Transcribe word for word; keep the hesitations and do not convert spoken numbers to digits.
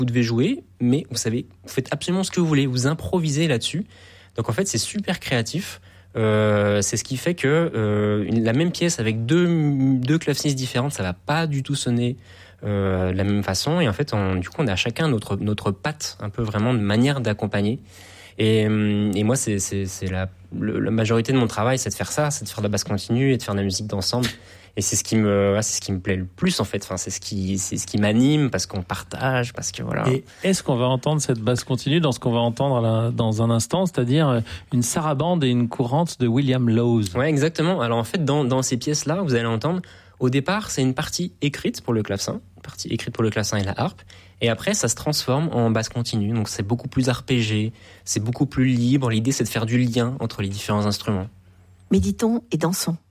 vous devez jouer, mais vous savez, vous faites absolument ce que vous voulez, vous improvisez là-dessus. Donc en fait, c'est super créatif. Euh, c'est ce qui fait que euh, une, la même pièce avec deux, deux clavecistes différentes, ça va pas du tout sonner euh, de la même façon. Et en fait, on, du coup, on a chacun notre notre patte, un peu vraiment de manière d'accompagner. Et, et moi, c'est c'est c'est la le, la majorité de mon travail, c'est de faire ça, c'est de faire de la basse continue et de faire de la musique d'ensemble. Et c'est ce qui me c'est ce qui me plaît le plus en fait. Enfin, c'est ce qui c'est ce qui m'anime parce qu'on partage, parce que voilà. Et est-ce qu'on va entendre cette basse continue dans ce qu'on va entendre là, dans un instant, c'est-à-dire une sarabande et une courante de William Lowes? Ouais, exactement. Alors en fait, dans dans ces pièces-là, vous allez entendre. Au départ, c'est une partie écrite pour le clavecin, une partie écrite pour le clavecin et la harpe. Et après, ça se transforme en basse continue. Donc c'est beaucoup plus arpégé, c'est beaucoup plus libre. L'idée, c'est de faire du lien entre les différents instruments. Méditons et dansons.